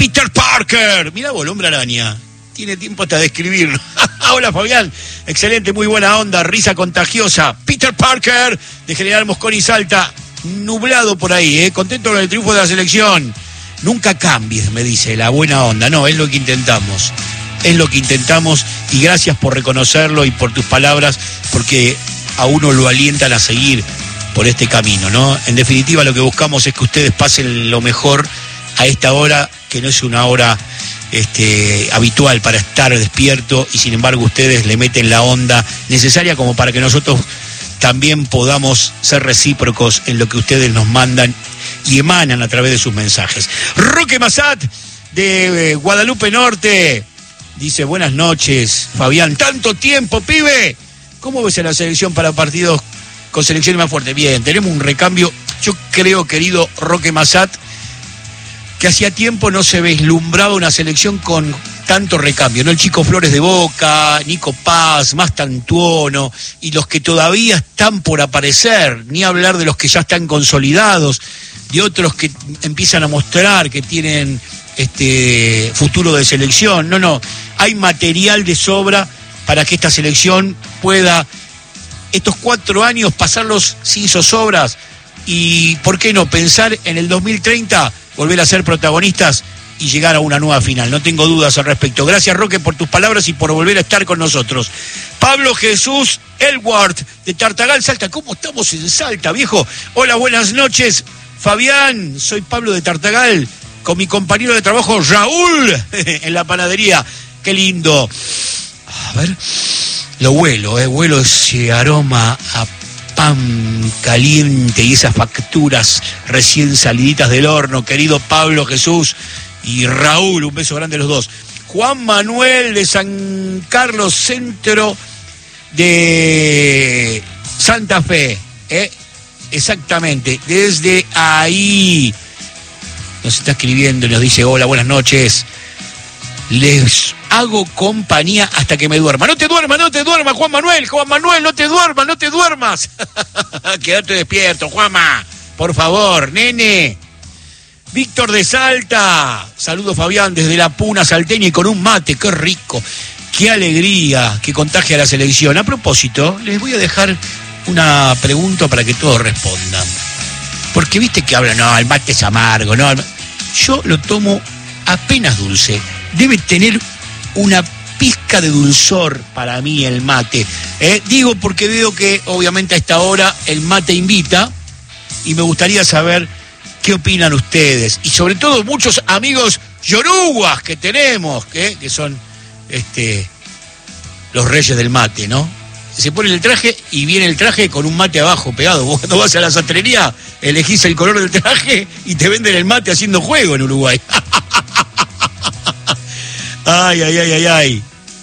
Peter Parker. Mirá vos, el hombre araña. Tiene tiempo hasta de escribirlo. Hola Fabián, excelente, muy buena onda, risa contagiosa. Peter Parker, de General Mosconi Salta, nublado por ahí, contento con el triunfo de la selección. Nunca cambies, me dice, la buena onda. No, es lo que intentamos. Es lo que intentamos y gracias por reconocerlo y por tus palabras, porque a uno lo alientan a seguir por este camino, ¿no? En definitiva, lo que buscamos es que ustedes pasen lo mejor a esta hora, que no es una hora habitual para estar despierto, y sin embargo ustedes le meten la onda necesaria como para que nosotros también podamos ser recíprocos en lo que ustedes nos mandan y emanan a través de sus mensajes. Roque Massat, de Guadalupe Norte, dice: buenas noches, Fabián, tanto tiempo, pibe. ¿Cómo ves a la selección para partidos con selecciones más fuertes? Bien, tenemos un recambio. Yo creo, querido Roque Massat, que hacía tiempo no se vislumbraba una selección con tanto recambio, ¿no? El Chico Flores de Boca, Nico Paz, Mastantuono, y los que todavía están por aparecer, ni hablar de los que ya están consolidados, de otros que empiezan a mostrar que tienen futuro de selección. No, hay material de sobra para que esta selección pueda estos 4 años pasarlos sin zozobras y, ¿por qué no?, pensar en el 2030, volver a ser protagonistas y llegar a una nueva final. No tengo dudas al respecto. Gracias, Roque, por tus palabras y por volver a estar con nosotros. Pablo Jesús Elward, de Tartagal, Salta. ¿Cómo estamos en Salta, viejo? Hola, buenas noches, Fabián. Soy Pablo de Tartagal, con mi compañero de trabajo Raúl, en la panadería. Qué lindo. A ver, lo huelo ese aroma a pan caliente y esas facturas recién saliditas del horno, querido Pablo Jesús y Raúl, un beso grande a los dos. Juan Manuel, de San Carlos, centro de Santa Fe, exactamente, desde ahí nos está escribiendo y nos dice: hola, buenas noches, les hago compañía hasta que me duerma. No te duermas, Juan Manuel, no te duermas. Quédate despierto, Juanma, por favor, nene. Víctor de Salta, saludo Fabián desde la Puna salteña y con un mate, qué rico, qué alegría que contagia a la selección. A propósito, les voy a dejar una pregunta para que todos respondan. Porque viste que hablan, no, el mate es amargo, no. Yo lo tomo apenas dulce. Debe tener una pizca de dulzor para mí el mate. Digo porque veo que obviamente a esta hora el mate invita y me gustaría saber qué opinan ustedes. Y sobre todo muchos amigos yoruguas que tenemos, que son los reyes del mate, ¿no? Se pone el traje y viene el traje con un mate abajo pegado. Vos cuando vas a la sastrería elegís el color del traje y te venden el mate haciendo juego en Uruguay. Ay.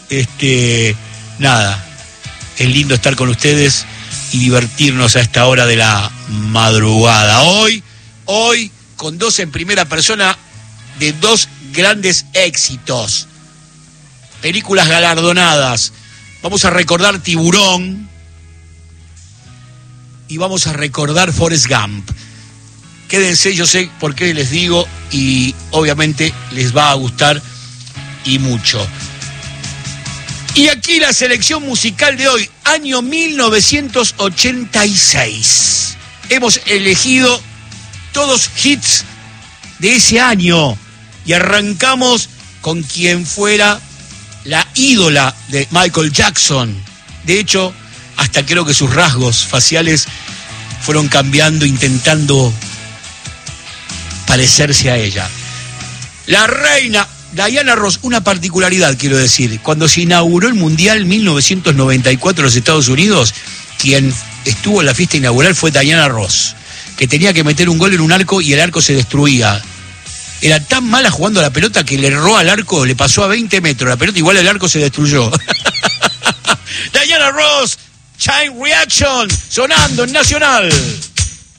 Nada, es lindo estar con ustedes y divertirnos a esta hora de la madrugada. Hoy, con 2 en primera persona de 2 grandes éxitos. Películas galardonadas. Vamos a recordar Tiburón y vamos a recordar Forrest Gump. Quédense, yo sé por qué les digo y obviamente les va a gustar y mucho. Y aquí la selección musical de hoy, año 1986. Hemos elegido todos hits de ese año y arrancamos con quien fuera la ídola de Michael Jackson. De hecho, hasta creo que sus rasgos faciales fueron cambiando, intentando parecerse a ella. La reina Diana Ross, una particularidad quiero decir, cuando se inauguró el Mundial 1994 en los Estados Unidos, quien estuvo en la fiesta inaugural fue Diana Ross, que tenía que meter un gol en un arco y el arco se destruía. Era tan mala jugando a la pelota que le erró al arco, le pasó a 20 metros la pelota, igual el arco se destruyó. Diana Ross, Chain Reaction, sonando en Nacional.